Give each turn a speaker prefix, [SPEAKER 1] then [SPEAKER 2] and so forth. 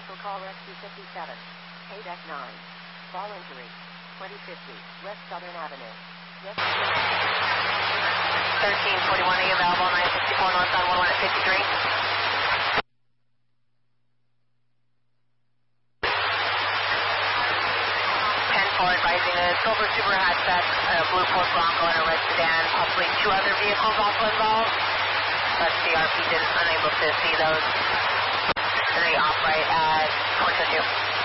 [SPEAKER 1] Vehicle call rescue 57. Deck 9. Fall injury. 2050 West Southern Avenue. Yes.
[SPEAKER 2] 1341, are you available? 964 north on 11 at 53. 10-4 advising a silver Subaru hatchback, a blue Ford Bronco, and a red sedan, possibly 2 other vehicles also involved. But CRP unable to see those. And they off right at 22.